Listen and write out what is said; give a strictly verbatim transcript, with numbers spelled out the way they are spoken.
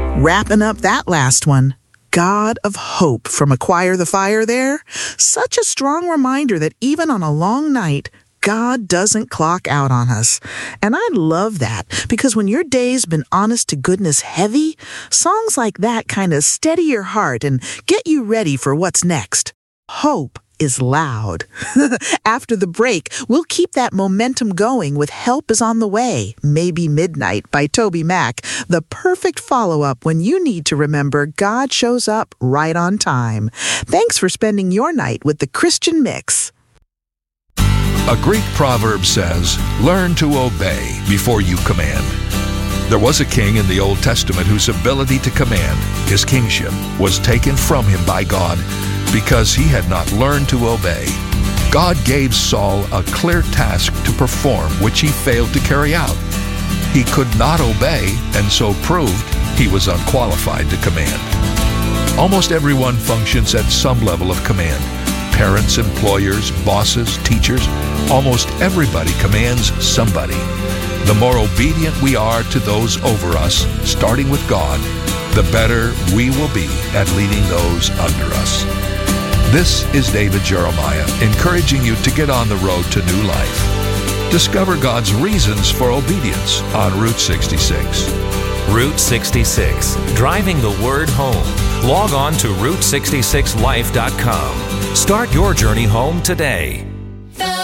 Wrapping up that last one. God of Hope from Acquire the Fire there. Such a strong reminder that even on a long night, God doesn't clock out on us. And I love that because when your day's been honest to goodness heavy, songs like that kind of steady your heart and get you ready for what's next. Hope is loud. After the break, we'll keep that momentum going with Help Is on the Way, Maybe Midnight by Toby Mac, the perfect follow-up when you need to remember God shows up right on time. Thanks for spending your night with the Christian Mix. A Greek proverb says, "Learn to obey before you command." There was a king in the Old Testament whose ability to command, his kingship, was taken from him by God because he had not learned to obey. God gave Saul a clear task to perform, which he failed to carry out. He could not obey, and so proved he was unqualified to command. Almost everyone functions at some level of command. Parents, employers, bosses, teachers, almost everybody commands somebody. The more obedient we are to those over us, starting with God, the better we will be at leading those under us. This is David Jeremiah, encouraging you to get on the road to new life. Discover God's reasons for obedience on Route sixty-six. Route sixty-six, driving the word home. Log on to route sixty-six life dot com. Start your journey home today.